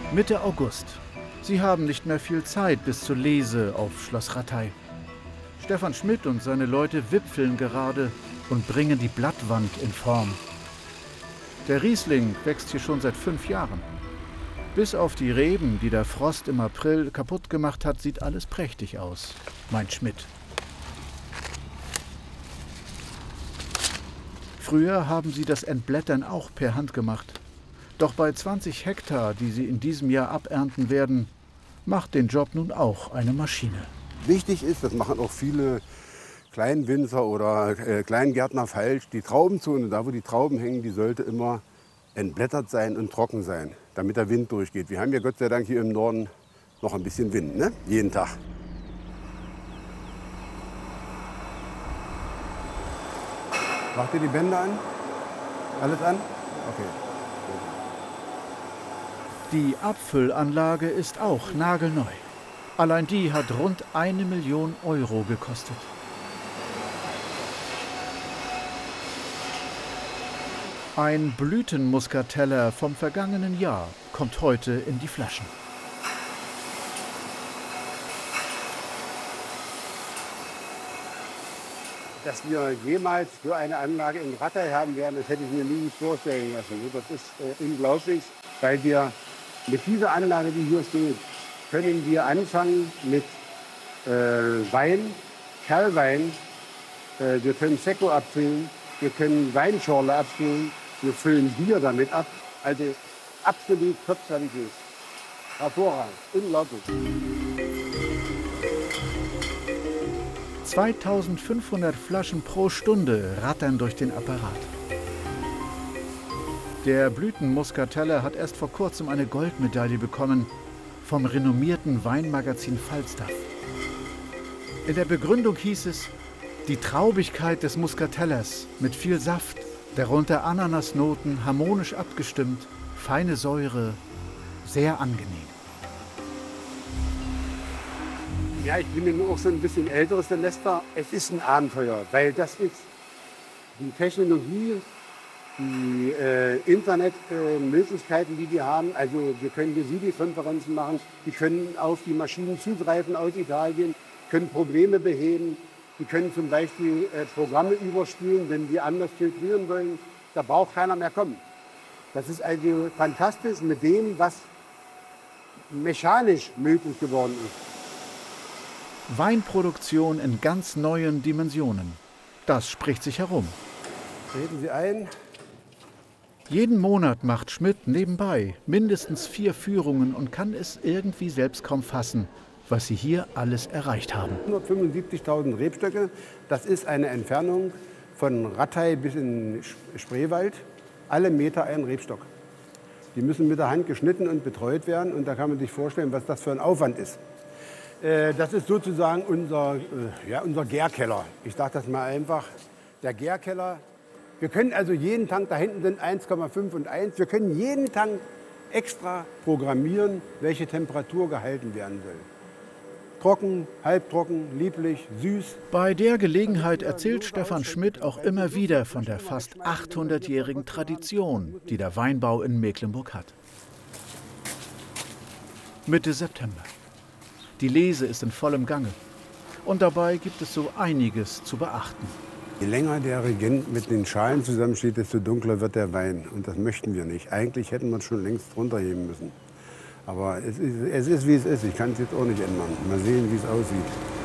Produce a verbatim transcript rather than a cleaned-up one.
Mitte August. Sie haben nicht mehr viel Zeit bis zur Lese auf Schloss Rattay. Stefan Schmidt und seine Leute wipfeln gerade und bringen die Blattwand in Form. Der Riesling wächst hier schon seit fünf Jahren. Bis auf die Reben, die der Frost im April kaputt gemacht hat, sieht alles prächtig aus, meint Schmidt. Früher haben sie das Entblättern auch per Hand gemacht. Doch bei zwanzig Hektar, die sie in diesem Jahr abernten werden, macht den Job nun auch eine Maschine. Wichtig ist, das machen auch viele Kleinwinzer oder äh, Kleingärtner falsch, die Traubenzone, da wo die Trauben hängen, die sollte immer entblättert sein und trocken sein, damit der Wind durchgeht. Wir haben ja Gott sei Dank hier im Norden noch ein bisschen Wind, ne? Jeden Tag. Macht ihr die Bänder an? Alles an? Okay. Die Abfüllanlage ist auch nagelneu. Allein die hat rund eine Million Euro gekostet. Ein Blütenmuskateller vom vergangenen Jahr kommt heute in die Flaschen. Dass wir jemals so eine Anlage in Rattay haben werden, das hätte ich mir nie vorstellen lassen. Das ist äh, unglaublich, weil wir mit dieser Anlage, die hier steht, können wir anfangen mit äh, Wein, Perlwein, äh, wir können Sekko abfüllen, wir können Weinschorle abfüllen, wir füllen Bier damit ab. Also absolut top-qualität. Hervorragend, unglaublich. zweitausendfünfhundert Flaschen pro Stunde rattern durch den Apparat. Der Blütenmuskateller hat erst vor kurzem eine Goldmedaille bekommen vom renommierten Weinmagazin Falstaff. In der Begründung hieß es, die Traubigkeit des Muskatellers mit viel Saft, darunter Ananasnoten, harmonisch abgestimmt, feine Säure, sehr angenehm. Ja, ich bin ja nur auch so ein bisschen älteres Semester. Es ist ein Abenteuer, weil das ist die Technologie, die äh, Internetmöglichkeiten, äh, die wir haben. Also wir können hier Videokonferenzen machen, die können auf die Maschinen zugreifen aus Italien, können Probleme beheben, die können zum Beispiel äh, Programme überspülen, wenn wir anders filtrieren wollen. Da braucht keiner mehr kommen. Das ist also fantastisch mit dem, was mechanisch möglich geworden ist. Weinproduktion in ganz neuen Dimensionen. Das spricht sich herum. Treten Sie ein. Jeden Monat macht Schmidt nebenbei mindestens vier Führungen und kann es irgendwie selbst kaum fassen, was sie hier alles erreicht haben. hundertfünfundsiebzigtausend Rebstöcke, das ist eine Entfernung von Rattay bis in Spreewald, alle Meter ein Rebstock. Die müssen mit der Hand geschnitten und betreut werden und da kann man sich vorstellen, was das für ein Aufwand ist. Das ist sozusagen unser, ja, unser Gärkeller. Ich sage das mal einfach, der Gärkeller. Wir können also jeden Tank, da hinten sind eins Komma fünf und eins, wir können jeden Tank extra programmieren, welche Temperatur gehalten werden soll. Trocken, halbtrocken, lieblich, süß. Bei der Gelegenheit erzählt Stefan Schmidt auch immer wieder von der fast achthundertjährigen Tradition, die der Weinbau in Mecklenburg hat. Mitte September. Die Lese ist in vollem Gange. Und dabei gibt es so einiges zu beachten. Je länger der Regent mit den Schalen zusammensteht, desto dunkler wird der Wein. Und das möchten wir nicht. Eigentlich hätten wir es schon längst runterheben müssen. Aber es ist, es ist, wie es ist. Ich kann es jetzt auch nicht ändern. Mal sehen, wie es aussieht.